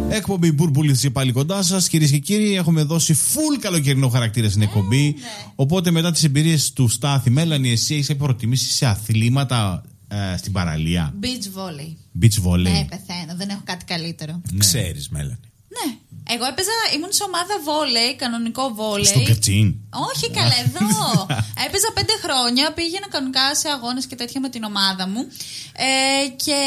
Εκπομπή Μπούρμπουλης και πάλι κοντά σας. Κυρίες και κύριοι, έχουμε δώσει full καλοκαιρινό χαρακτήρα στην εκπομπή. Ναι. Οπότε μετά τις εμπειρίες του Στάθη, Μέλανη, εσύ έχεις προτιμήσει σε αθλήματα στην παραλία? Beach volley. Beach volley. Ναι, πεθαίνω. Δεν έχω κάτι καλύτερο. Ναι. Ξέρεις, Μέλανη. Ναι. Εγώ ήμουν σε ομάδα βόλεϊ, κανονικό βόλεϊ. Στο Κατσίν. Όχι, καλά, εδώ. Έπαιζα 5 χρόνια, πήγαινα κανονικά σε αγώνες και τέτοια με την ομάδα μου. Και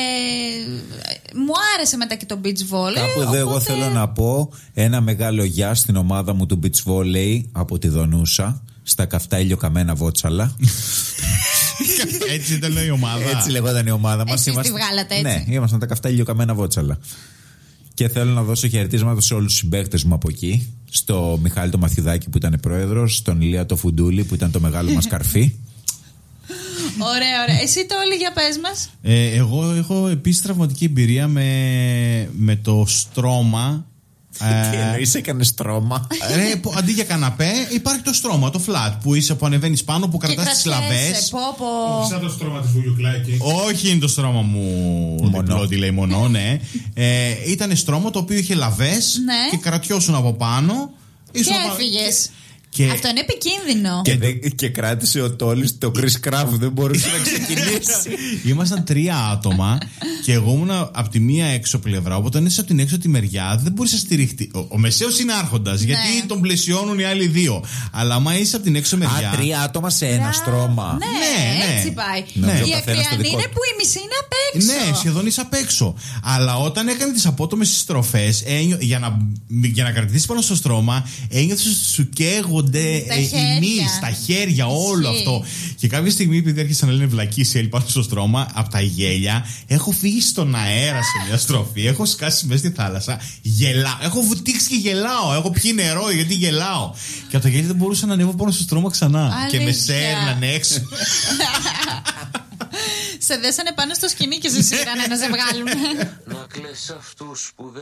μου άρεσε μετά και το beach volley. Κάπου εδώ εγώ θέλω να πω ένα μεγάλο γεια στην ομάδα μου του beach volley από τη Δονούσα, στα καυτά ηλιοκαμένα Βότσαλα. Έτσι ήταν η ομάδα. Έτσι λεγόταν η ομάδα μας. Εσείς τη βγάλατε έτσι? Ναι, ήμασταν τα καυτά ηλιοκαμένα Βότσαλα. Και θέλω να δώσω χαιρετίσματα σε όλους τους συμπαίκτες μου από εκεί. Στο Μιχάλη το Μαθιουδάκη που ήταν πρόεδρος, στον Ηλία το Φουντούλη που ήταν το μεγάλο μας καρφί. Ωραία. Εσύ το όλοι για πες μας. Εγώ έχω επίσης τραυματική εμπειρία με το στρώμα. Τι εννοείς, έκανε στρώμα? Αντί για καναπέ υπάρχει το στρώμα, το flat που ανεβαίνεις πάνω, που κρατάς τις λαβές. Όχι σαν το στρώμα της Βουγιουκλάκη. Όχι, είναι το στρώμα μου διπλό, τι λέει μονό, ναι. Ήταν στρώμα το οποίο είχε λαβές, ναι. Και κρατιώσουν από πάνω. Και έφυγες. Και... Αυτό είναι επικίνδυνο. Και κράτησε ο Τόλης το Chris Craft, δεν μπορούσε να ξεκινήσει. Ήμασταν 3 άτομα και εγώ ήμουν από τη μία έξω πλευρά. Οπότε αν είσαι από την έξω τη μεριά, δεν μπορεί να στηριχτεί. Ο μεσαίος είναι άρχοντας, ναι. Γιατί τον πλαισιώνουν οι άλλοι 2. Αλλά άμα είσαι από την έξω μεριά. 3 άτομα σε ένα στρώμα. Ναι, έτσι πάει. Ναι. Η Ακριανή είναι που η μισή είναι απ' έξω. Ναι, σχεδόν είσαι απ' έξω. Αλλά όταν έκανε τις απότομες στροφές, για να κρατηθείς πάνω στο στρώμα, ένιωθες ότι σου καίγονται τα χέρια, όλο αυτό. Και κάποια στιγμή, επειδή άρχισαν να λένε βλακίες οι άλλοι πάνω στο στρώμα, από τα γέλια, έχω φύγει στον αέρα σε μια στροφή. Έχω σκάσει μέσα στη θάλασσα. Γελάω. Έχω βουτήξει και γελάω. Έχω πιει νερό γιατί γελάω. Και από τα γέλια δεν μπορούσα να ανέβω πάνω στο στρώμα ξανά. Αλήθεια. Και με σέρνανε έξω. Σε δέσανε πάνω στο σκηνή και σε σύρανε να σε βγάλουν. Να κλαις αυτούς που δεν